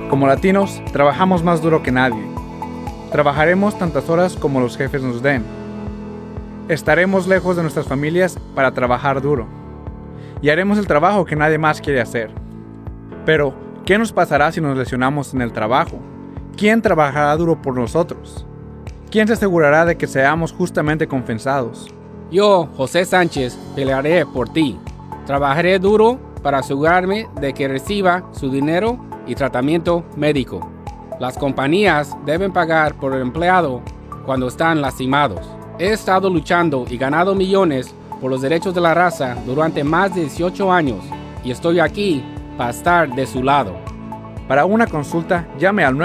Como latinos, trabajamos más duro que nadie. Trabajaremos tantas horas como los jefes nos den. Estaremos lejos de nuestras familias para trabajar duro. Y haremos el trabajo que nadie más quiere hacer. Pero, ¿qué nos pasará si nos lesionamos en el trabajo? ¿Quién trabajará duro por nosotros? ¿Quién se asegurará de que seamos justamente compensados? Yo, José Sánchez, pelearé por ti. Trabajaré duro para asegurarme de que reciba su dinero y tratamiento médico. Las compañías deben pagar por el empleado cuando están lastimados. He estado luchando y ganado millones por los derechos de la raza durante más de 18 años y estoy aquí para estar de su lado. Para una consulta, llame al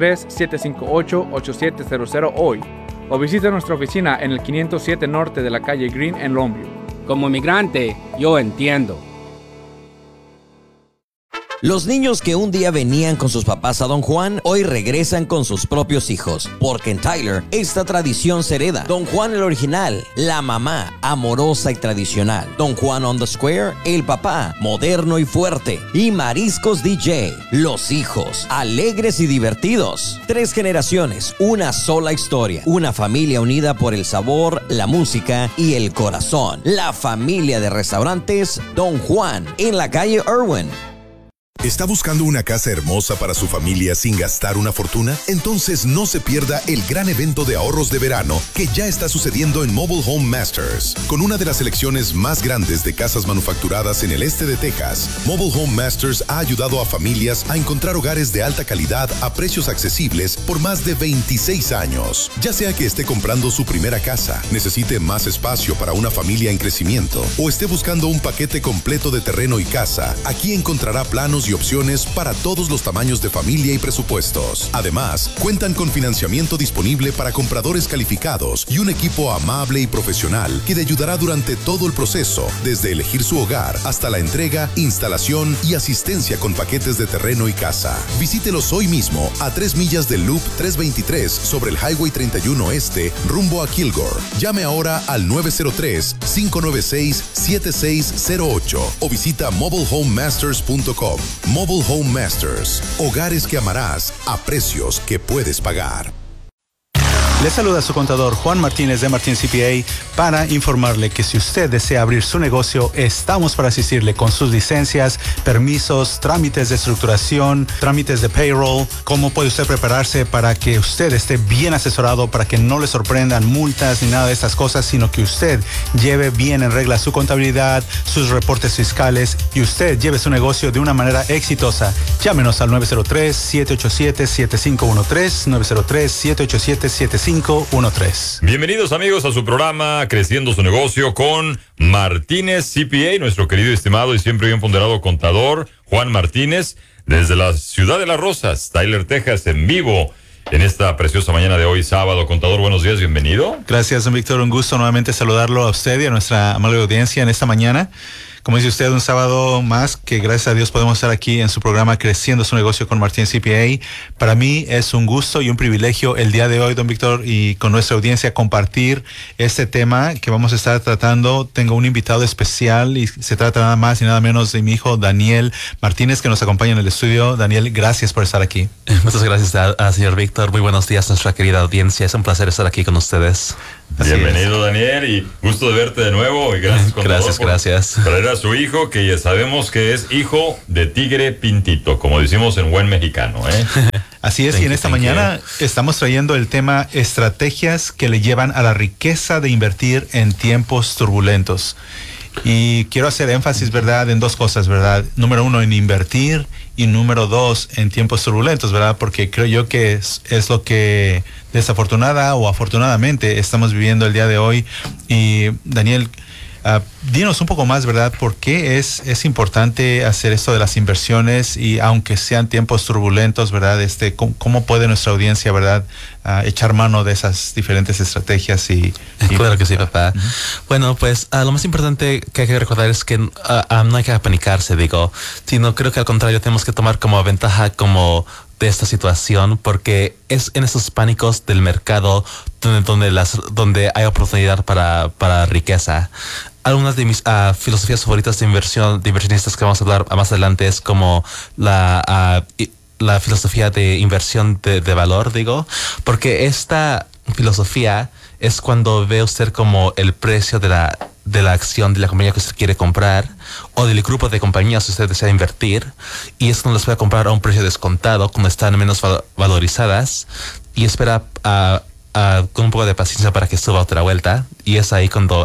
903-758-8700 hoy o visite nuestra oficina en el 507 Norte de la calle Green en Longview. Como inmigrante, yo entiendo. Los niños que un día venían con sus papás a Don Juan, hoy regresan con sus propios hijos. Porque en Tyler, esta tradición se hereda. Don Juan el original, la mamá, amorosa y tradicional. Don Juan on the Square, el papá, moderno y fuerte. Y Mariscos DJ, los hijos, alegres y divertidos. 3 generaciones, una sola historia. Una familia unida por el sabor, la música y el corazón. La familia de restaurantes Don Juan, en la calle Irwin. ¿Está buscando una casa hermosa para su familia sin gastar una fortuna? Entonces no se pierda el gran evento de ahorros de verano que ya está sucediendo en Mobile Home Masters. Con una de las selecciones más grandes de casas manufacturadas en el este de Texas, Mobile Home Masters ha ayudado a familias a encontrar hogares de alta calidad a precios accesibles por más de 26 años. Ya sea que esté comprando su primera casa, necesite más espacio para una familia en crecimiento o esté buscando un paquete completo de terreno y casa, aquí encontrará planos y opciones para todos los tamaños de familia y presupuestos. Además, cuentan con financiamiento disponible para compradores calificados y un equipo amable y profesional que le ayudará durante todo el proceso, desde elegir su hogar hasta la entrega, instalación y asistencia con paquetes de terreno y casa. Visítelos hoy mismo a 3 millas del Loop 323 sobre el Highway 31 Este, rumbo a Kilgore. Llame ahora al 903-596-7608 o visita mobilehomemasters.com. Mobile Home Masters. Hogares que amarás a precios que puedes pagar. Le saluda su contador Juan Martínez de Martín CPA para informarle que si usted desea abrir su negocio, estamos para asistirle con sus licencias, permisos, trámites de estructuración, trámites de payroll, cómo puede usted prepararse para que usted esté bien asesorado, para que no le sorprendan multas ni nada de estas cosas, sino que usted lleve bien en regla su contabilidad, sus reportes fiscales y usted lleve su negocio de una manera exitosa. Llámenos al 903-787-7513, 903-787-7513. Bienvenidos amigos a su programa Creciendo su Negocio con Martínez CPA, nuestro querido, estimado y siempre bien ponderado contador Juan Martínez, desde la ciudad de Las Rosas, Tyler, Texas, en vivo en esta preciosa mañana de hoy, sábado. Contador, buenos días, bienvenido. Gracias, don Víctor, un gusto nuevamente saludarlo a usted y a nuestra amable audiencia en esta mañana. Como dice usted, un sábado más que gracias a Dios podemos estar aquí en su programa Creciendo su Negocio con Martín CPA. Para mí es un gusto y un privilegio el día de hoy, don Víctor, y con nuestra audiencia compartir este tema que vamos a estar tratando. Tengo un invitado especial y se trata nada más y nada menos de mi hijo Daniel Martínez, que nos acompaña en el estudio. Daniel, gracias por estar aquí. Muchas gracias señor Víctor. Muy buenos días, nuestra querida audiencia. Es un placer estar aquí con ustedes. Bienvenido, Daniel, y gusto de verte de nuevo. Y gracias, contador, gracias. por traer a su hijo, que ya sabemos que es hijo de tigre pintito, como decimos en buen mexicano, ¿eh? Así es, y en esta mañana estamos trayendo el tema estrategias que le llevan a la riqueza de invertir en tiempos turbulentos. Y quiero hacer énfasis, ¿verdad?, en 2 cosas, ¿verdad? Número 1, en invertir, y número 2, en tiempos turbulentos, ¿verdad? Porque creo yo que es lo que desafortunada o afortunadamente estamos viviendo el día de hoy. Y Daniel, dinos un poco más, ¿verdad? ¿Por qué es importante hacer esto de las inversiones y aunque sean tiempos turbulentos, ¿verdad? ¿Cómo puede nuestra audiencia, ¿verdad?, echar mano de esas diferentes estrategias y claro que sí, papá. Bueno, pues lo más importante que hay que recordar es que no hay que apanicarse, sino creo que al contrario tenemos que tomar como ventaja de esta situación, porque es en esos pánicos del mercado donde hay oportunidad para riqueza. Algunas de mis filosofías favoritas de inversionistas que vamos a hablar más adelante es como la filosofía de inversión de valor, digo, porque esta filosofía es cuando ve usted como el precio de la acción de la compañía que usted quiere comprar o del grupo de compañías que usted desea invertir, y es cuando las puede comprar a un precio descontado cuando están menos valorizadas, y espera con un poco de paciencia para que suba otra vuelta, y es ahí cuando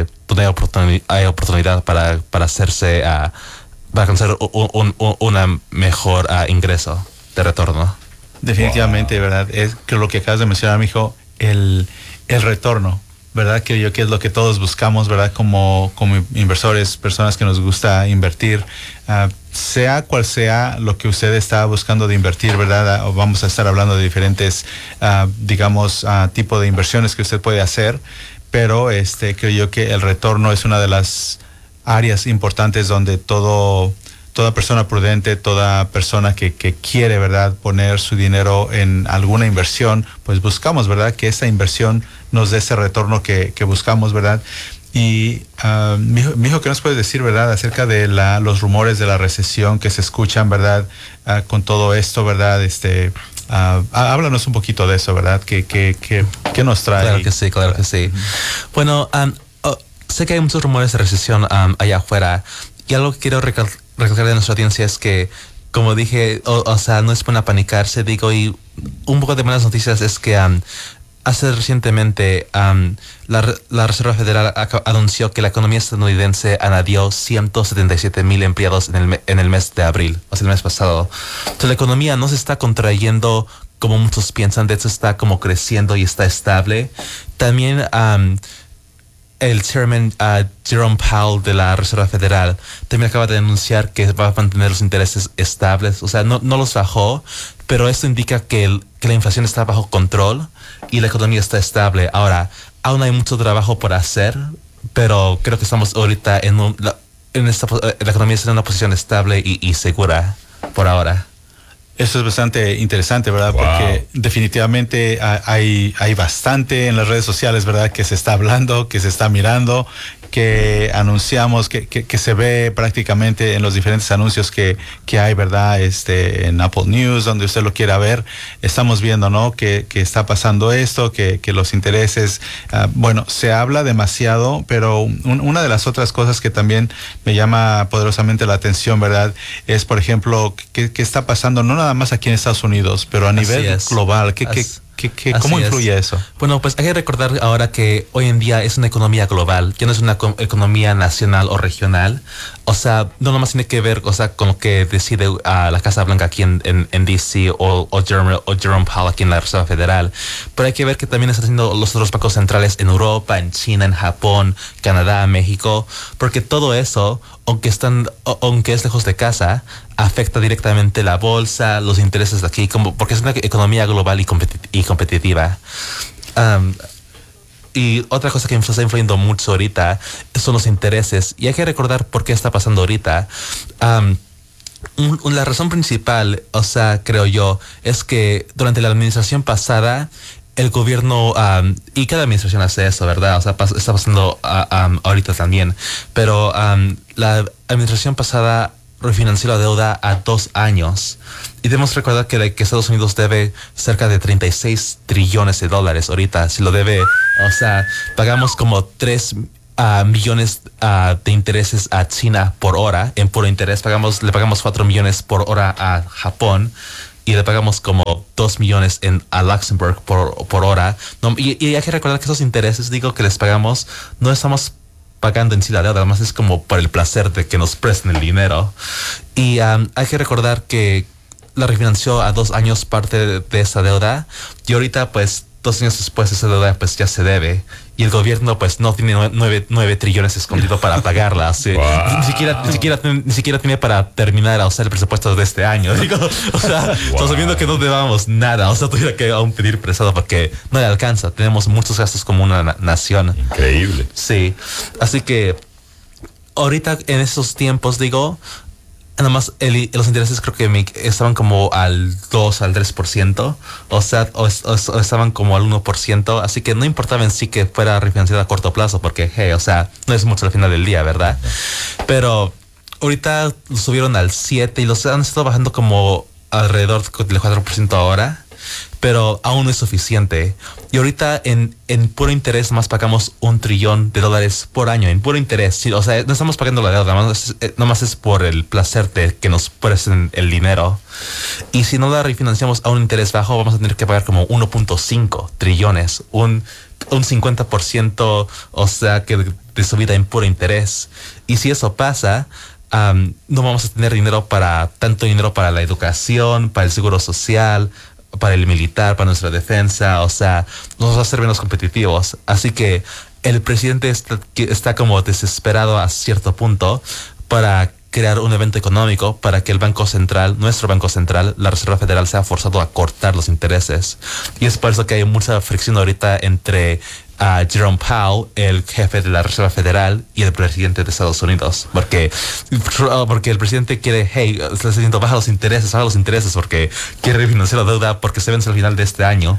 hay oportunidad para hacerse para alcanzar una mejor ingreso de retorno. Definitivamente, ¿verdad? Es que lo que acabas de mencionar, mijo, el retorno, ¿verdad? Que yo que es lo que todos buscamos, ¿verdad? Como inversores, personas que nos gusta invertir, sea cual sea lo que usted está buscando de invertir, ¿verdad? Vamos a estar hablando de diferentes, digamos, tipo de inversiones que usted puede hacer, pero creo yo que el retorno es una de las áreas importantes donde toda persona prudente, toda persona que quiere, ¿verdad?, poner su dinero en alguna inversión, pues buscamos, ¿verdad?, que esa inversión nos dé ese retorno que buscamos, ¿verdad? Y, mijo, ¿qué nos puedes decir, ¿verdad?, acerca de los rumores de la recesión que se escuchan, ¿verdad?, con todo esto, ¿verdad? Háblanos un poquito de eso, ¿verdad? ¿Qué nos trae? Claro que sí. Bueno, sé que hay muchos rumores de recesión allá afuera, y algo que quiero recalcar de nuestra audiencia es que, como dije, o sea, no es para panicarse, digo, y un poco de buenas noticias es que hace recientemente la Reserva Federal anunció que la economía estadounidense añadió 177,000 empleados en el mes de abril, o sea, el mes pasado. Entonces, la economía no se está contrayendo como muchos piensan, de hecho está como creciendo y está estable. También el chairman Jerome Powell de la Reserva Federal también acaba de anunciar que va a mantener los intereses estables, o sea, no los bajó, pero esto indica que la inflación está bajo control y la economía está estable. Ahora, aún hay mucho trabajo por hacer, pero creo que estamos ahorita la economía está en una posición estable y segura por ahora. Eso es bastante interesante, ¿verdad? Wow. Porque definitivamente hay bastante en las redes sociales, ¿verdad? Que se está hablando, que se está mirando, que anunciamos, que se ve prácticamente en los diferentes anuncios que hay, ¿verdad? En Apple News, donde usted lo quiera ver, estamos viendo, ¿no? Que está pasando esto, que los intereses, bueno, se habla demasiado, pero una de las otras cosas que también me llama poderosamente la atención, ¿verdad? Es, por ejemplo, ¿qué está pasando? No nada más aquí en Estados Unidos, pero a nivel global. ¿Cómo influye eso? Bueno, pues hay que recordar ahora que hoy en día es una economía global, ya no es una economía nacional o regional. O sea, no nomás tiene que ver, o sea, con lo que decide la Casa Blanca aquí en DC o Jerome Powell aquí en la Reserva Federal. Pero hay que ver que también están haciendo los otros bancos centrales en Europa, en China, en Japón, Canadá, México, porque todo eso, aunque es lejos de casa, afecta directamente la bolsa, los intereses de aquí, porque es una economía global y competitiva. Y otra cosa que está influyendo mucho ahorita son los intereses. Y hay que recordar por qué está pasando ahorita. La razón principal, o sea, creo yo, es que durante la administración pasada, el gobierno, y cada administración hace eso, ¿verdad? O sea, está pasando ahorita también. Pero la administración pasada refinanció la deuda a 2 años. Y debemos recordar que Estados Unidos debe cerca de 36 trillones de dólares ahorita. Si lo debe, o sea, pagamos como 3 millones de intereses a China por hora. En puro interés le pagamos 4 millones por hora a Japón. Y le pagamos como 2 millones a Luxembourg por hora. No, y hay que recordar que esos intereses, digo, que les pagamos, no estamos pagando en sí la deuda, además es como por el placer de que nos presten el dinero. Y hay que recordar que la refinanció a 2 años parte de esa deuda, y ahorita pues 2 años después esa deuda pues ya se debe, y el gobierno pues no tiene 9 trillones escondido para pagarla. O sea, wow. ni siquiera tiene para terminar a usar el presupuesto de este año. Digo, o sea, estamos viendo que no debamos nada, o sea, tuviera que aún pedir prestado porque no le alcanza. Tenemos muchos gastos como una nación. Increíble. Sí, así que ahorita en esos tiempos, digo, nada más los intereses creo que estaban como al 2 al 3%, o sea, o estaban como al 1%, así que no importaba en sí que fuera refinanciado a corto plazo, porque, hey, o sea, no es mucho al final del día, ¿verdad? Pero ahorita lo subieron al 7 y los han estado bajando como alrededor del 4% ahora, pero aún no es suficiente. Y ahorita en puro interés más pagamos $1 trillón por año, en puro interés. Sí, o sea, no estamos pagando la deuda, nomás es por el placer de que nos presten el dinero. Y si no la refinanciamos a un interés bajo, vamos a tener que pagar como 1.5 trillones, un 50%, o sea, que de subida en puro interés. Y si eso pasa, no vamos a tener tanto dinero para la educación, para el seguro social, para el militar, para nuestra defensa. O sea, nos va a hacer menos competitivos. Así que el presidente está como desesperado a cierto punto para crear un evento económico para que el Banco Central, nuestro Banco Central, la Reserva Federal, sea forzado a cortar los intereses. Y es por eso que hay mucha fricción ahorita entre Jerome Powell, el jefe de la Reserva Federal, y el presidente de Estados Unidos. Porque el presidente quiere, está diciendo, baja los intereses, porque quiere refinanciar la deuda porque se vence al final de este año.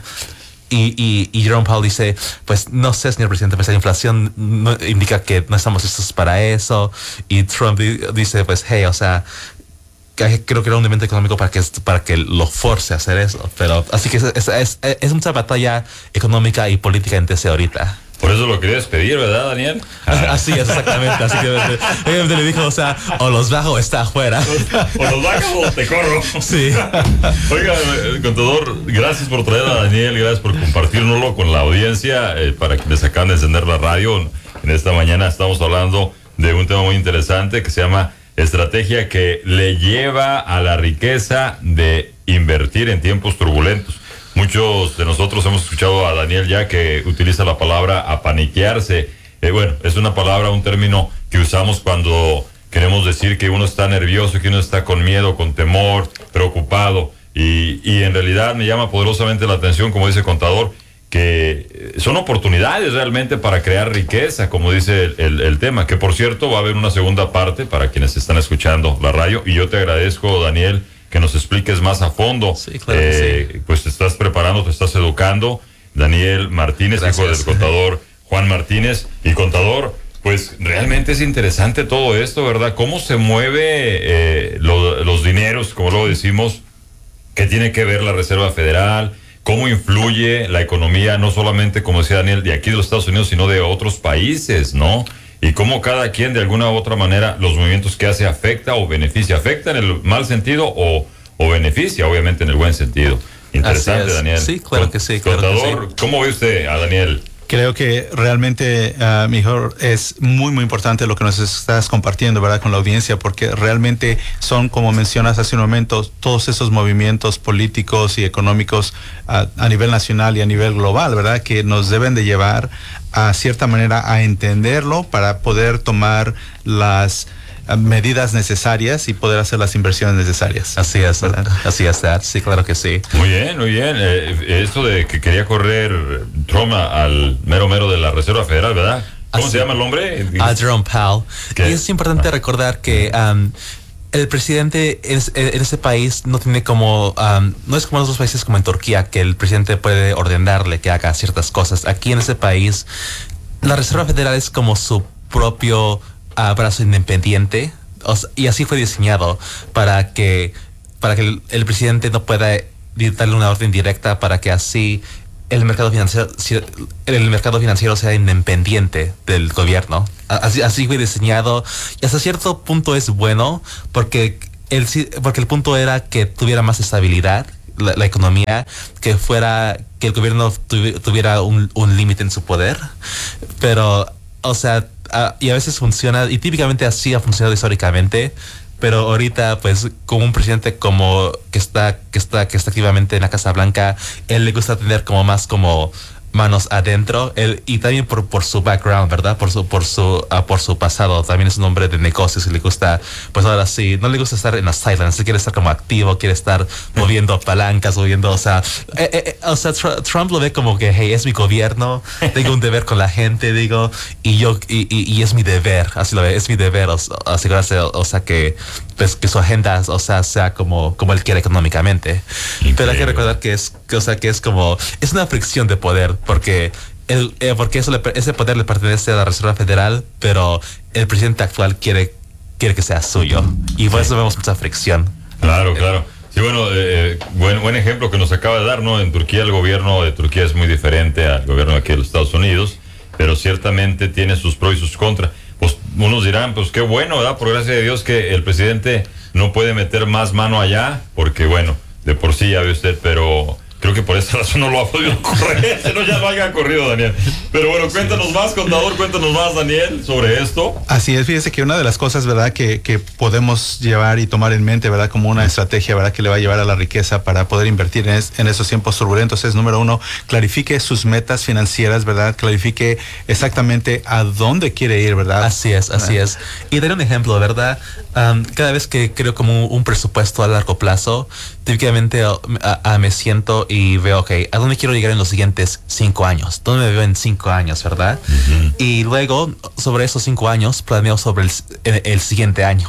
Y Jerome Powell dice, pues no sé, señor presidente, pues la inflación no indica que no estamos listos para eso. Y Trump dice, pues o sea, creo que era un evento económico para que lo force a hacer eso. Pero así que es mucha batalla económica y política entre ese ahorita. Por eso lo quería despedir, ¿verdad, Daniel? Así es, exactamente. Así que le dijo, o sea, o los bajo o está afuera. O los bajo o te corro. Sí. Oiga, contador, gracias por traer a Daniel, gracias por compartirnoslo con la audiencia. Para quienes acaban de encender la radio, en esta mañana estamos hablando de un tema muy interesante que se llama estrategia que le lleva a la riqueza de invertir en tiempos turbulentos. Muchos de nosotros hemos escuchado a Daniel ya que utiliza la palabra apaniquearse. Bueno, es una palabra, un término que usamos cuando queremos decir que uno está nervioso, que uno está con miedo, con temor, preocupado. Y en realidad me llama poderosamente la atención, como dice el contador, que son oportunidades realmente para crear riqueza, como dice el tema, que por cierto va a haber una segunda parte para quienes están escuchando la radio. Y yo te agradezco, Daniel, que nos expliques más a fondo. Sí, claro que sí. Pues te estás preparando, te estás educando. Daniel Martínez, Gracias. hijo del contador Juan Martínez. Y contador, pues realmente es interesante todo esto, ¿verdad? Cómo se mueve los dineros, como lo decimos, que tiene que ver la Reserva Federal, cómo influye la economía, no solamente, como decía Daniel, de aquí de los Estados Unidos, sino de otros países, ¿no? Y cómo cada quien de alguna u otra manera los movimientos que hace afecta o beneficia. Afecta en el mal sentido o beneficia, obviamente, en el buen sentido. Interesante, Daniel. Sí, claro que sí. Contador, ¿cómo ve usted a Daniel? Creo que realmente, mejor, es muy, muy importante lo que nos estás compartiendo, ¿verdad?, con la audiencia, porque realmente son, como mencionas hace un momento, todos esos movimientos políticos y económicos a nivel nacional y a nivel global, ¿verdad?, que nos deben de llevar a cierta manera a entenderlo para poder tomar las medidas necesarias y poder hacer las inversiones necesarias. Así es, ¿verdad? Así es, Dad. Sí, claro que sí. Muy bien, muy bien. Esto de que quería correr Trump al mero de la Reserva Federal, ¿verdad? ¿Cómo se llama el hombre? Jerome Powell. ¿Qué? Y es importante recordar que el presidente en ese país no tiene como, no es como en otros países como en Turquía, que el presidente puede ordenarle que haga ciertas cosas. Aquí en ese país, la Reserva Federal es como su propio brazo independiente, y así fue diseñado para que el presidente no pueda darle una orden directa, para que así el mercado financiero sea independiente del gobierno. Así fue diseñado, y hasta cierto punto es bueno porque el punto era que tuviera más estabilidad la economía, que el gobierno tuviera un límite en su poder, pero o sea, y a veces funciona, y típicamente así ha funcionado históricamente, pero ahorita, pues, como un presidente como que está activamente en la Casa Blanca, él le gusta tener como más como manos adentro, y también por su background, ¿verdad? Por su pasado. También es un hombre de negocios y le gusta, pues ahora sí, no le gusta estar en la sidelines, quiere estar como activo, quiere estar moviendo palancas, o sea, Trump lo ve como que, hey, es mi gobierno, tengo un deber con la gente, digo, y es mi deber, así lo ve, es mi deber, asegurarse, o sea, que pues que su agenda, o sea como él quiere económicamente. Increíble. Pero hay que recordar que es una fricción de poder, porque ese poder le pertenece a la Reserva Federal, pero el presidente actual quiere que sea suyo, y por eso vemos mucha fricción. Claro. Sí, bueno, buen ejemplo que nos acaba de dar, ¿no? En Turquía el gobierno de Turquía es muy diferente al gobierno de aquí de los Estados Unidos, pero ciertamente tiene sus pros y sus contras. Pues unos dirán, pues qué bueno, ¿verdad? Por gracia de Dios que el presidente no puede meter más mano allá, porque bueno, de por sí ya ve usted, pero creo que por esa razón no lo ha podido correr, si no ya lo haya corrido, Daniel. Pero bueno, cuéntanos más, contador, cuéntanos más, Daniel, sobre esto. Así es, fíjese que una de las cosas, ¿verdad?, que podemos llevar y tomar en mente, ¿verdad?, como una estrategia, ¿verdad?, que le va a llevar a la riqueza para poder invertir en esos tiempos turbulentos es, número uno, clarifique sus metas financieras, ¿verdad?, clarifique exactamente a dónde quiere ir, ¿verdad? Así es. Y daré un ejemplo, ¿verdad? Cada vez que creo como un presupuesto a largo plazo, típicamente me siento y veo, ok, ¿a dónde quiero llegar en los siguientes 5 años? ¿Dónde me veo en 5 años, verdad? Uh-huh. Y luego, sobre esos 5 años, planeo sobre el siguiente año.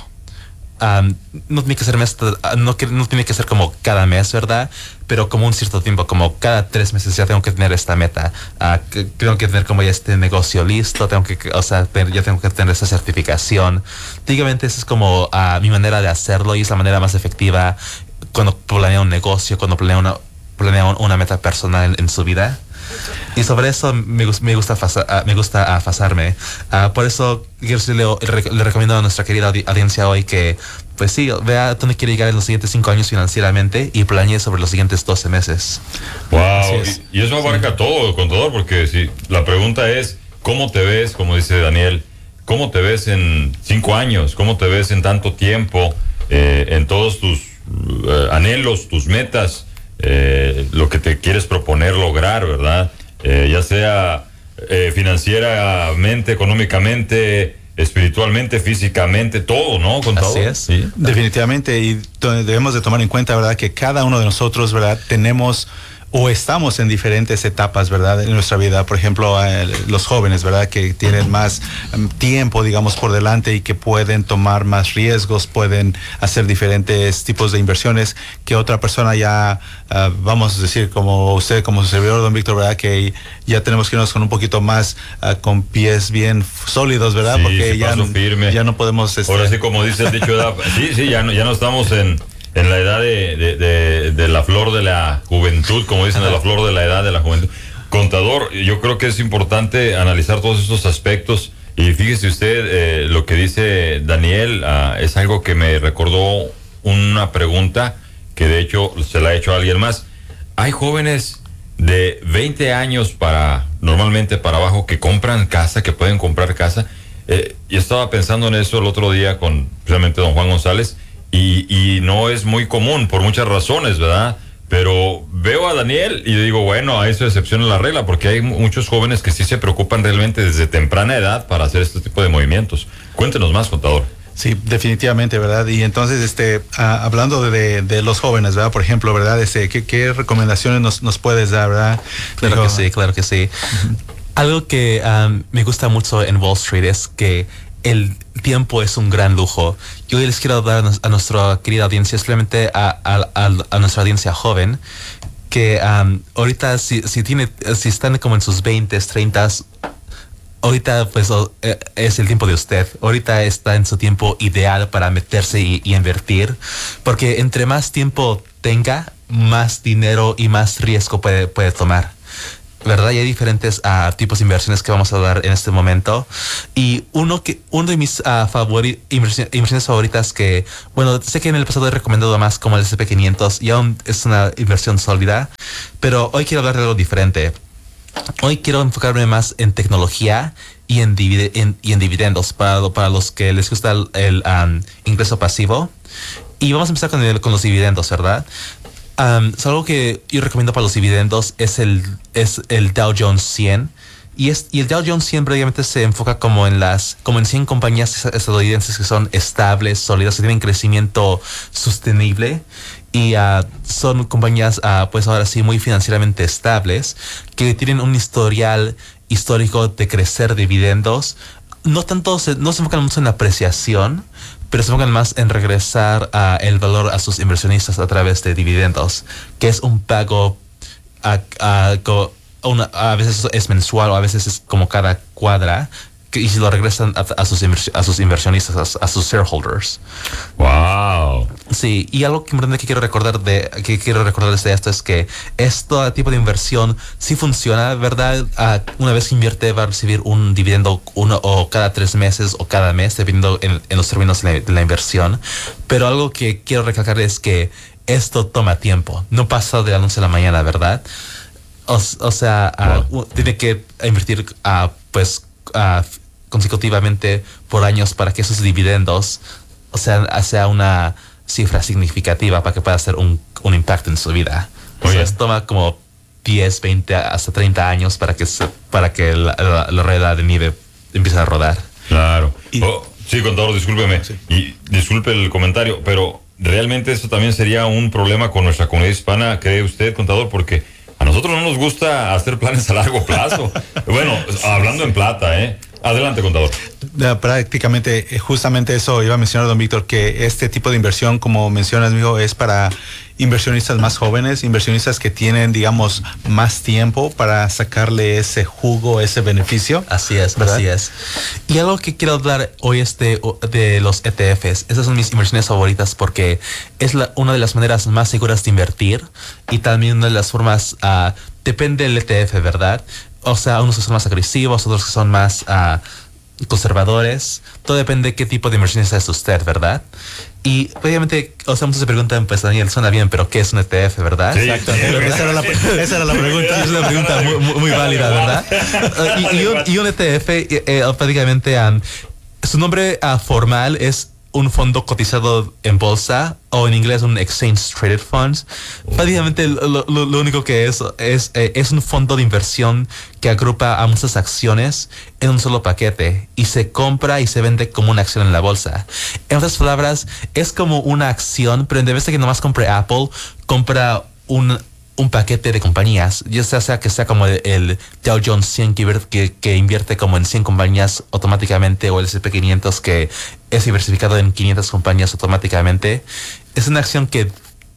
No tiene que ser no tiene que ser como cada mes, ¿verdad? Pero como un cierto tiempo, como cada 3 meses ya tengo que tener esta meta. Tengo que tener como ya este negocio listo, ya tengo que tener esa certificación. Típicamente esa es como mi manera de hacerlo y es la manera más efectiva cuando planea un negocio, cuando planea una meta personal en su vida. Y sobre eso me gusta pasarme. Por eso le recomiendo a nuestra querida audiencia hoy que, pues sí, vea dónde quiere llegar en los siguientes 5 años financieramente y planee sobre los siguientes 12 meses. Wow, y eso abarca todo, contador, porque si la pregunta es, ¿cómo te ves, como dice Daniel, cómo te ves en 5 años? ¿Cómo te ves en tanto tiempo? En todos tus anhelos, tus metas, lo que te quieres proponer lograr, ¿verdad? Ya sea financieramente, económicamente, espiritualmente, físicamente, todo, ¿no, contador? Así es. ¿Sí? Definitivamente, y debemos de tomar en cuenta, ¿verdad?, que cada uno de nosotros, ¿verdad?, tenemos o estamos en diferentes etapas, ¿verdad?, en nuestra vida. Por ejemplo, los jóvenes, ¿verdad?, que tienen más tiempo, digamos, por delante y que pueden tomar más riesgos, pueden hacer diferentes tipos de inversiones que otra persona ya, vamos a decir, como usted, como su servidor, don Víctor, ¿verdad?, que ya tenemos que irnos con un poquito más, con pies bien sólidos, ¿verdad?, sí, porque firme. Ya no podemos... Ahora sí, como dice el dicho, sí, ya no estamos en la edad de la flor de la juventud, como dicen, de la flor de la edad de la juventud. Contador, yo creo que es importante analizar todos estos aspectos y fíjese usted, lo que dice Daniel es algo que me recordó una pregunta que de hecho se la ha hecho a alguien más. Hay jóvenes de 20 años normalmente para abajo que compran casa, que pueden comprar casa. Yo estaba pensando en eso el otro día con precisamente don Juan González. Y no es muy común por muchas razones, ¿verdad? Pero veo a Daniel y digo, bueno, a eso excepción a la regla, porque hay muchos jóvenes que sí se preocupan realmente desde temprana edad para hacer este tipo de movimientos. Cuéntenos más, contador. Sí, definitivamente, ¿verdad? Y entonces, hablando de los jóvenes, ¿verdad? Por ejemplo, ¿verdad? ¿Qué recomendaciones nos puedes dar, ¿verdad? Claro que sí. Uh-huh. Algo que me gusta mucho en Wall Street es que el tiempo es un gran lujo. Yo les quiero dar a nuestra querida audiencia, especialmente a nuestra audiencia joven, que ahorita si están como en sus 20s, 30s, ahorita pues es el tiempo de usted. Ahorita está en su tiempo ideal para meterse y invertir, porque entre más tiempo tenga, más dinero y más riesgo puede tomar, ¿verdad? Y hay diferentes tipos de inversiones que vamos a dar en este momento. Y uno de mis inversiones favoritas que, bueno, sé que en el pasado he recomendado más como el S&P 500 y aún es una inversión sólida, pero hoy quiero hablar de algo diferente. Hoy quiero enfocarme más en tecnología y en dividendos para los que les gusta el ingreso pasivo. Y vamos a empezar con los dividendos, ¿verdad? Algo que yo recomiendo para los dividendos es el Dow Jones 100. Y el Dow Jones 100 prácticamente se enfoca como en 100 compañías estadounidenses que son estables, sólidas, que tienen crecimiento sostenible. Y son compañías, pues ahora sí, muy financieramente estables, que tienen un historial histórico de crecer dividendos. No se enfocan mucho en la apreciación, pero se enfocan más en regresar el valor a sus inversionistas a través de dividendos, que es un pago a veces es mensual o a veces es como cada cuadra y si lo regresan a sus inversionistas, a sus shareholders. Wow. Sí, y algo que quiero recordarles de esto es que este tipo de inversión sí funciona, ¿verdad? Una vez que invierte va a recibir un dividendo o cada 3 meses o cada mes, dependiendo en los términos de la inversión. Pero algo que quiero recalcar es que esto toma tiempo. No pasa de la noche a la mañana, ¿verdad? Tiene que invertir consecutivamente por años para que esos dividendos sea una cifra significativa para que pueda hacer un impacto en su vida. Toma como 10, 20, hasta 30 años para que la rueda de nieve empiece a rodar. Claro. Sí, contador, discúlpeme. Sí. Y disculpe el comentario, pero realmente esto también sería un problema con nuestra comunidad hispana, ¿cree usted, contador? Porque a nosotros no nos gusta hacer planes a largo plazo. Bueno, hablando en plata, ¿eh? Adelante, contador. Prácticamente, justamente eso iba a mencionar, don Víctor, que este tipo de inversión, como mencionas, mijo, es para inversionistas más jóvenes, inversionistas que tienen, digamos, más tiempo para sacarle ese jugo, ese beneficio. Así es, ¿verdad? Así es. Y algo que quiero hablar hoy es de los ETFs. Esas son mis inversiones favoritas porque es una de las maneras más seguras de invertir y también una de las formas, depende del ETF, ¿verdad? O sea, unos que son más agresivos, otros que son más conservadores. Todo depende de qué tipo de inversiones es usted, ¿verdad? Y obviamente, muchos se preguntan, pues Daniel, suena bien, pero ¿qué es un ETF, verdad? Sí, exactamente. Esa era la pregunta. Es una pregunta muy válida, ¿verdad? Y un ETF, prácticamente, su nombre formal es un fondo cotizado en bolsa, o en inglés un exchange traded funds. Prácticamente lo único que es un fondo de inversión que agrupa a muchas acciones en un solo paquete y se compra y se vende como una acción en la bolsa. En otras palabras, es como una acción, pero en vez de que nomás compre Apple, compra un paquete de compañías, ya sea que sea como el Dow Jones 100 que invierte como en 100 compañías automáticamente, o el S&P 500 que es diversificado en 500 compañías automáticamente. Es una acción que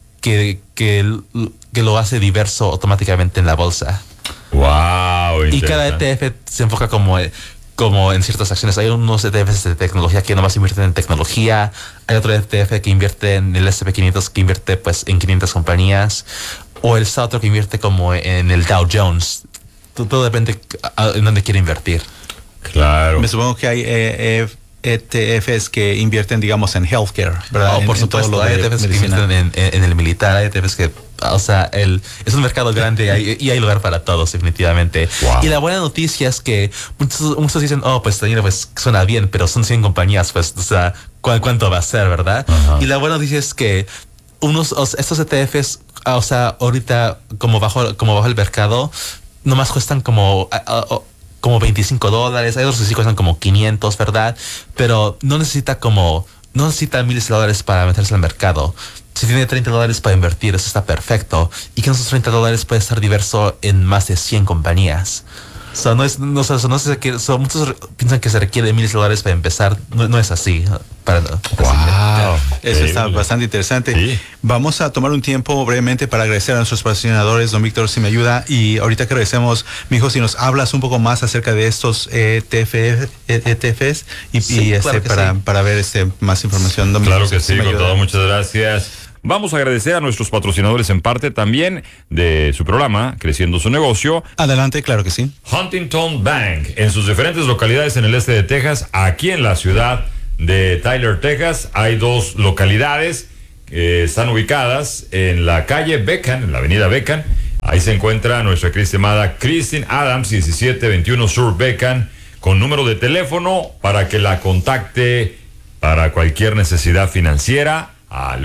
lo hace diverso automáticamente en la bolsa. Wow. Y cada ETF se enfoca como en ciertas acciones. Hay unos ETFs de tecnología que nomás invierten en tecnología. Hay otro ETF que invierte en el S&P 500 que invierte pues en 500 compañías. O el otro que invierte como en el Dow Jones. Todo depende en dónde quiere invertir. Claro. Me supongo que hay ETFs que invierten, digamos, en healthcare, ¿verdad? Por supuesto, hay ETFs que invierten en el militar, hay ETFs que, es un mercado grande y hay lugar para todos, definitivamente. Wow. Y la buena noticia es que muchos dicen, pues Daniel, pues suena bien, pero son 100 compañías, pues, ¿cuánto va a ser, verdad? Uh-huh. Y la buena noticia es que estos ETFs, ahorita, como bajo el mercado, nomás cuestan como $25. Hay otros que sí cuestan como 500, ¿verdad? Pero no necesita miles de dólares para meterse al mercado. Si tiene $30 para invertir, eso está perfecto. Y que esos $30 puede estar diverso en más de 100 compañías. Muchos piensan que se requiere miles de dólares para empezar. No es así. Wow. Eso está bastante interesante. Sí. Vamos a tomar un tiempo brevemente para agradecer a nuestros patrocinadores. Don Víctor, si me ayuda. Y ahorita que regresemos, mijo, si nos hablas un poco más acerca de estos ETFs para ver más información. Don claro Víctor, que sí, con todo. Muchas gracias. Vamos a agradecer a nuestros patrocinadores en parte también de su programa, Creciendo su Negocio. Adelante, claro que sí. Huntington Bank, en sus diferentes localidades en el este de Texas, aquí en la ciudad de Tyler, Texas, hay 2 localidades que están ubicadas en la calle Becan, en la avenida Becan. Ahí se encuentra nuestra estimada Christine Adams, 1721 Sur Becan, con número de teléfono para que la contacte para cualquier necesidad financiera al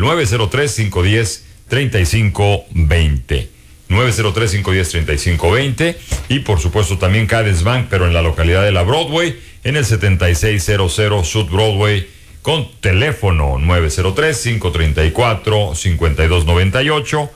903-510-3520. 903-510-3520. Y por supuesto también Cadence Bank, pero en la localidad de la Broadway, en el 7600 South Broadway, con teléfono 903-534-5298.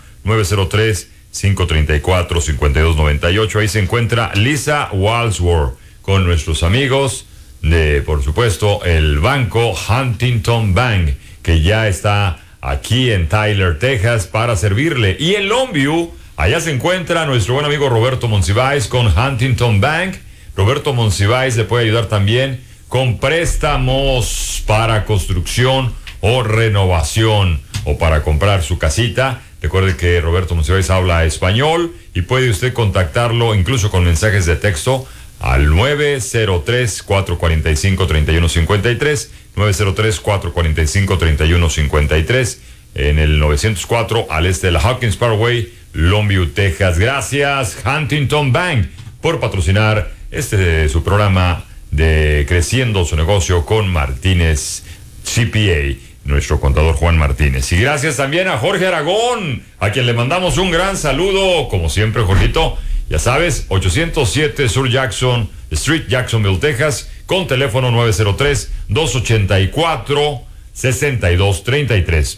903-534-5298. Ahí se encuentra Lisa Walsworth con nuestros amigos de, por supuesto, el banco Huntington Bank, que ya está aquí en Tyler, Texas, para servirle. Y en Longview, allá se encuentra nuestro buen amigo Roberto Monsiváis con Huntington Bank, Roberto Monsiváis le puede ayudar también con préstamos para construcción o renovación o para comprar su casita. Recuerde que Roberto Monsiváis habla español y puede usted contactarlo incluso con mensajes de texto al 903-445-3153, 903-445-3153, en el 904 al este de la Hawkins Parkway, Longview, Texas. Gracias Huntington Bank por patrocinar su programa de Creciendo su Negocio con Martínez CPA, nuestro contador Juan Martínez. Y gracias también a Jorge Aragón, a quien le mandamos un gran saludo, como siempre, Jorgito. Ya sabes, 807 Sur Jackson Street, Jacksonville, Texas, con teléfono 903-284-6233.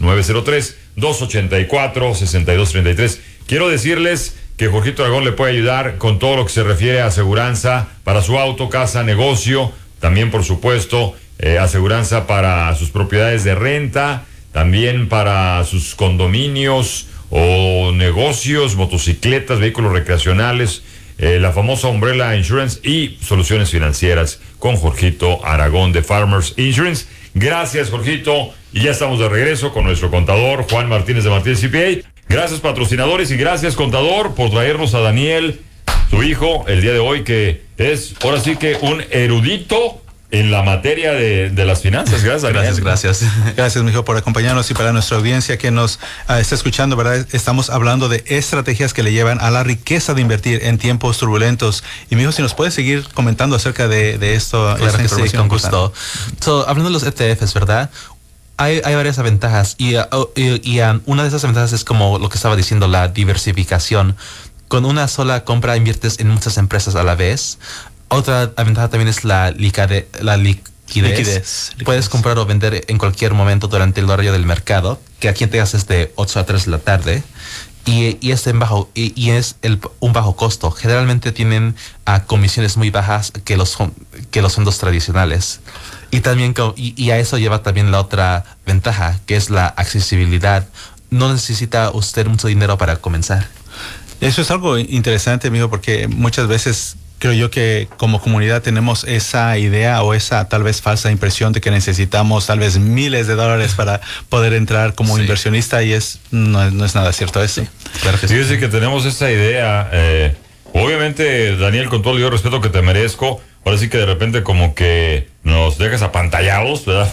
903-284-6233. Quiero decirles que Jorgito Aragón le puede ayudar con todo lo que se refiere a aseguranza para su auto, casa, negocio, también por supuesto aseguranza para sus propiedades de renta, también para sus condominios o negocios, motocicletas, vehículos recreacionales, la famosa Umbrella Insurance y soluciones financieras con Jorgito Aragón de Farmers Insurance. Gracias, Jorgito, y ya estamos de regreso con nuestro contador Juan Martínez de Martínez CPA. Gracias, patrocinadores, y gracias, contador, por traernos a Daniel, su hijo, el día de hoy, que es ahora sí que un erudito en la materia de las finanzas. Gracias, Daniel. Gracias. Gracias, mijo, por acompañarnos, y para nuestra audiencia que nos está escuchando, ¿verdad? Estamos hablando de estrategias que le llevan a la riqueza de invertir en tiempos turbulentos. Y, mijo, si nos puedes seguir comentando acerca de esto. Claro que sí, con gusto. Hablando de los ETFs, ¿verdad? Hay varias ventajas y una de esas ventajas es como lo que estaba diciendo, la diversificación. Con una sola compra inviertes en muchas empresas a la vez. Otra ventaja también es la liquidez. Puedes comprar o vender en cualquier momento durante el horario del mercado, que aquí en Texas es de 8 a 3 de la tarde. Y es un bajo costo. Generalmente tienen comisiones muy bajas que los fondos tradicionales. Y también a eso lleva también la otra ventaja, que es la accesibilidad. No necesita usted mucho dinero para comenzar. Eso es algo interesante, mijo, porque muchas veces creo yo que como comunidad tenemos esa idea o esa tal vez falsa impresión de que necesitamos tal vez miles de dólares para poder entrar como inversionista, y no es nada cierto eso. Sí. Claro que sí. Fíjese que tenemos esa idea. Obviamente, Daniel, con todo el respeto que te merezco, ahora sí que de repente como que nos dejas apantallados, ¿verdad?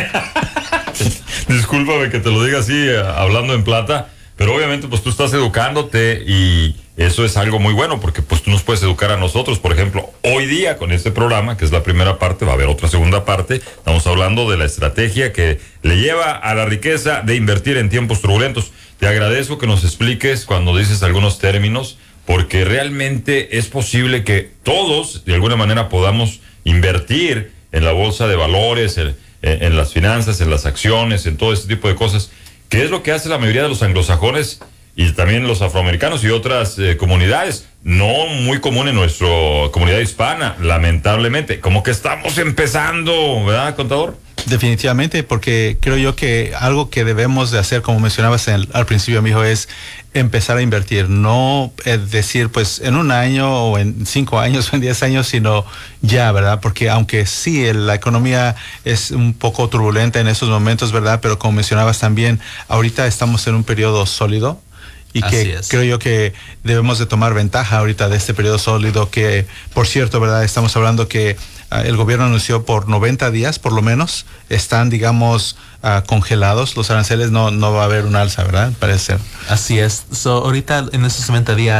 Discúlpame que te lo diga así, hablando en plata, pero obviamente pues tú estás educándote y eso es algo muy bueno, porque pues tú nos puedes educar a nosotros. Por ejemplo, hoy día con este programa, que es la primera parte, va a haber otra segunda parte, estamos hablando de la estrategia que le lleva a la riqueza de invertir en tiempos turbulentos. Te agradezco que nos expliques cuando dices algunos términos, porque realmente es posible que todos de alguna manera podamos invertir en la bolsa de valores, en las finanzas, en las acciones, en todo este tipo de cosas, que es lo que hace la mayoría de los anglosajones y también los afroamericanos y otras comunidades, no muy común en nuestra comunidad hispana, lamentablemente. Como que estamos empezando, ¿verdad, contador? Definitivamente, porque creo yo que algo que debemos de hacer, como mencionabas al principio, mijo, es empezar a invertir. No decir, pues, en un año o en 5 años o en 10 años, sino ya, ¿verdad? Porque aunque sí, la economía es un poco turbulenta en esos momentos, ¿verdad? Pero como mencionabas también, ahorita estamos en un periodo sólido. Y que creo yo que debemos de tomar ventaja ahorita de este periodo sólido, que, por cierto, ¿verdad? Estamos hablando que el gobierno anunció por 90 días, por lo menos, están, digamos, congelados los aranceles. No va a haber un alza, ¿verdad? Parece ser. Así es. Ahorita en esos 90 días